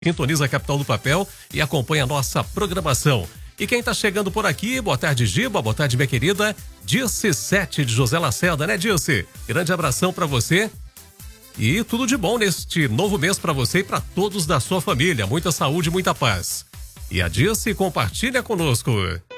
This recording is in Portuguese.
Sintoniza a Capital do Papel e acompanha a nossa programação. E quem tá chegando por aqui, boa tarde, Giba, boa tarde, minha querida Dirce 7 de José Lacerda, né, Dirce? Grande abração pra você e tudo de bom neste novo mês pra você e pra todos da sua família. Muita saúde, muita paz. E a Dirce compartilha conosco.